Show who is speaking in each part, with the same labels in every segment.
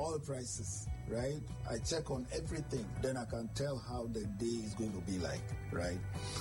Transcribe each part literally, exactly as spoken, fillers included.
Speaker 1: oil prices, right? I check on everything. Then I can tell how the day is going to be like, right?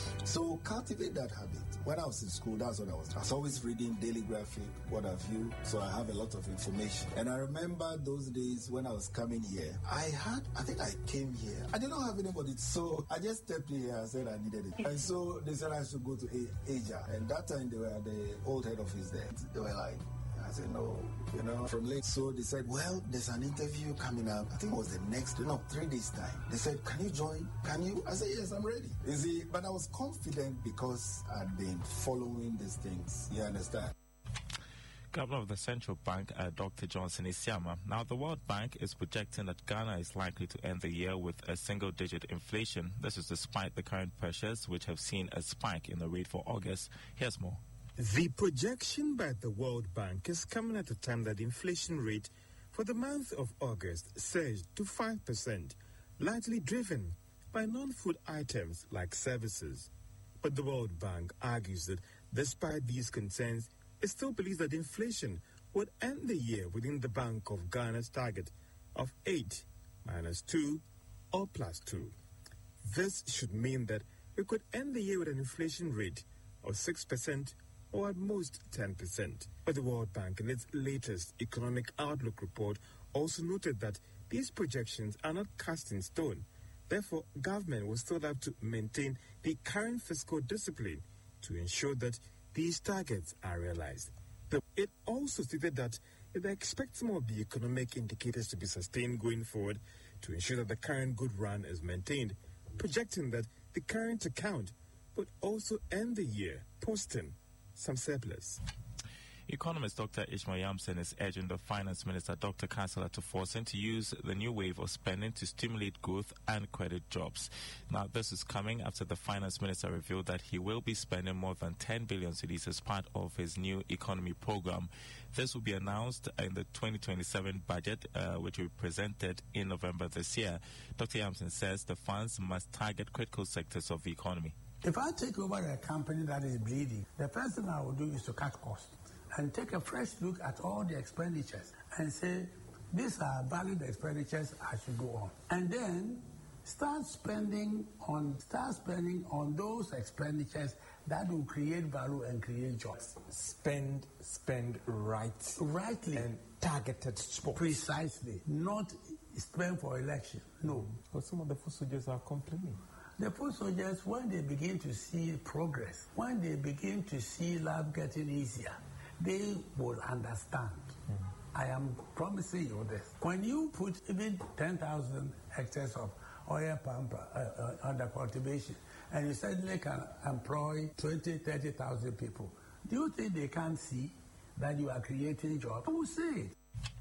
Speaker 1: So cultivate that habit. When I was in school, that's what I was. I was always reading Daily Graphic, what have you. So I have a lot of information. And I remember those days when I was coming here, I had, I think I came here. I did not have anybody. So I just stepped here and said I needed it. And so they said I should go to A- Asia. And that time they were at the old head office there. They were like, I said, no, you know, from late. So they said, well, there's an interview coming up. I think it was the next, no, three days time. They said, can you join? Can you? I said, yes, I'm ready. You see, but I was confident because I'd been following these things. You understand?
Speaker 2: Governor of the Central Bank, uh, Doctor Johnson Isiama. Now, the World Bank is projecting that Ghana is likely to end the year with a single-digit inflation. This is despite the current pressures, which have seen a spike in the rate for August. Here's more.
Speaker 3: The projection by the World Bank is coming at a time that the inflation rate for the month of August surged to five percent, largely driven by non-food items like services. But the World Bank argues that despite these concerns, it still believes that inflation would end the year within the Bank of Ghana's target of eight minus two or plus two. This should mean that we could end the year with an inflation rate of six percent or at most ten percent. But the World Bank, in its latest Economic Outlook report, also noted that these projections are not cast in stone. Therefore, government will still have to maintain the current fiscal discipline to ensure that these targets are realized. But it also stated that it expects more of the economic indicators to be sustained going forward to ensure that the current good run is maintained, projecting that the current account would also end the year posting some surplus.
Speaker 2: Economist Doctor Ishmael Yamson is urging the Finance Minister Doctor Chancellor to force him to use the new wave of spending to stimulate growth and credit jobs. Now, this is coming after the Finance Minister revealed that he will be spending more than ten billion cedis as part of his new economy program. This will be announced in the twenty twenty-seven budget, uh, which will be presented in November this year. Doctor Yamson says the funds must target critical sectors of the economy.
Speaker 4: If I take over a company that is bleeding, the first thing I will do is to cut costs and take a fresh look at all the expenditures and say, these are valid expenditures, I should go on. And then start spending on start spending on those expenditures that will create value and create jobs.
Speaker 5: Spend, spend right.
Speaker 4: Rightly.
Speaker 5: And targeted sport.
Speaker 4: Precisely. Not spend for election. No.
Speaker 5: But some of the food soldiers are complaining.
Speaker 4: The food soldiers, when they begin to see progress, when they begin to see life getting easier, they will understand. Mm. I am promising you this. When you put even ten thousand hectares of oil palm uh, uh, under cultivation, and you suddenly can employ twenty, thirty thousand people, do you think they can't see that you are creating jobs? I will say it.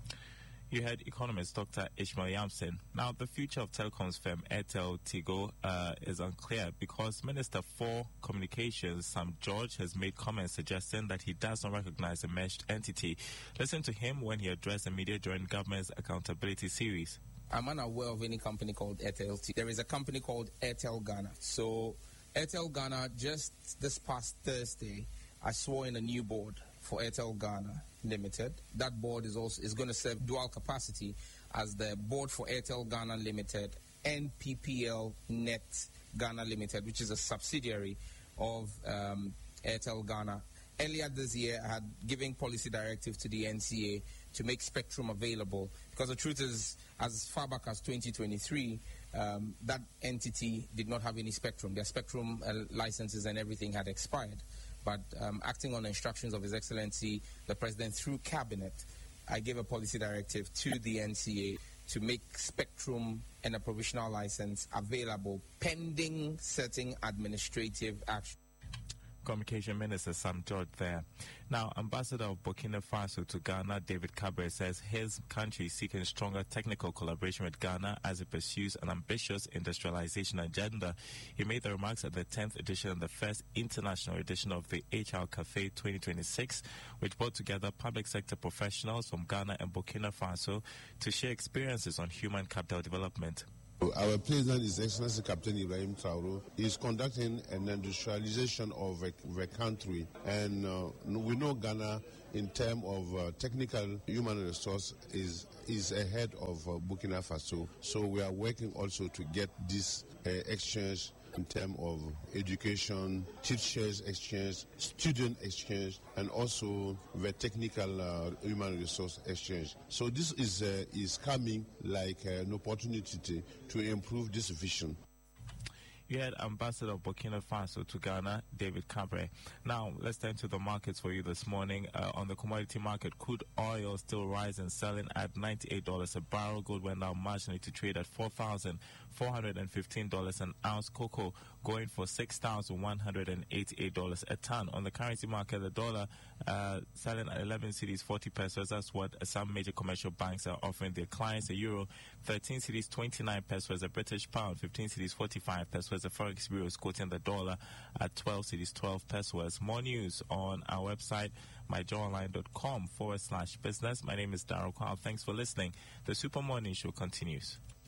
Speaker 2: You heard economist Doctor Ishmael Yamson. Now, the future of telecoms firm Airtel Tigo uh, is unclear because Minister for Communications Sam George has made comments suggesting that he does not recognize the meshed entity. Listen to him when he addressed the media during government's accountability series.
Speaker 6: I'm unaware of any company called Airtel Tigo. There is a company called Airtel Ghana. So Airtel Ghana, just this past Thursday, I swore in a new board for Airtel Ghana Limited. That board is also is going to serve dual capacity as the board for Airtel Ghana Limited and P P L Net Ghana Limited, which is a subsidiary of um, Airtel Ghana. Earlier this year, I had given policy directive to the N C A to make spectrum available because the truth is, as far back as twenty twenty-three, um, that entity did not have any spectrum. Their spectrum uh, licenses and everything had expired. But um, acting on the instructions of His Excellency, the President, through Cabinet, I gave a policy directive to the N C A to make spectrum and a provisional license available pending certain administrative action.
Speaker 2: Communication Minister Sam George there. Now, Ambassador of Burkina Faso to Ghana, David Cabre, says his country is seeking stronger technical collaboration with Ghana as it pursues an ambitious industrialization agenda. He made the remarks at the tenth edition and the first international edition of the H R Cafe twenty twenty-six, which brought together public sector professionals from Ghana and Burkina Faso to share experiences on human capital development.
Speaker 7: Our president is Excellency Captain Ibrahim Traoré. He is conducting an industrialization of a, the country, and uh, we know Ghana, in terms of uh, technical human resource, is is ahead of uh, Burkina Faso. So we are working also to get this uh, exchange in terms of education, teachers exchange, student exchange, and also the technical uh, human resource exchange. So this is uh, is coming like uh, an opportunity to improve this vision.
Speaker 2: You had Ambassador of Burkina Faso to Ghana, David Cabre. Now, let's turn to the markets for you this morning. Uh, on the commodity market, crude oil still rising, selling at ninety-eight dollars a barrel. Gold went down marginally to trade at four thousand four hundred fifteen dollars an ounce. Cocoa going for six thousand one hundred eighty-eight dollars a ton. On the currency market, the dollar uh, selling at eleven cedis forty pesos. That's what uh, some major commercial banks are offering their clients. A euro, thirteen cedis twenty-nine pesos. A British pound, fifteen cedis forty-five pesos. The Forex Bureau is quoting the dollar at twelve cedis twelve pesos. More news on our website, myjoyonline.com forward slash business. My name is Darryl Kwao. Thanks for listening. The Super Morning Show continues.